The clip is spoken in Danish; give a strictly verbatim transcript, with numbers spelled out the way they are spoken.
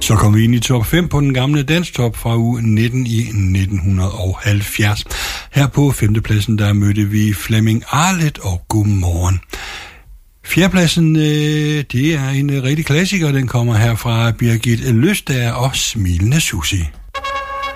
Så kom vi ind i top fem på den gamle danstop fra uge nitten i nitten halvfjerds. Her på femtepladsen, der mødte vi Flemming Arlet og Godmorgen. Fjerdepladsen, øh, det er en rigtig klassiker, den kommer her fra Birgit Løstager og Smilende Susie.